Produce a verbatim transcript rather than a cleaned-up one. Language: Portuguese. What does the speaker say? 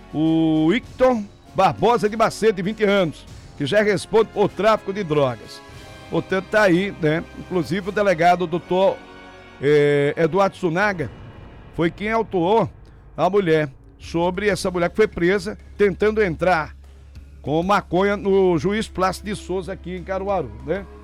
o Icton Barbosa de Macedo, de vinte anos, que já responde por tráfico de drogas. Portanto, tá aí, né? Inclusive o delegado doutor eh, Eduardo Sunaga foi quem autuou a mulher, sobre essa mulher que foi presa tentando entrar com maconha no Juiz Plácido de Souza aqui em Caruaru, né?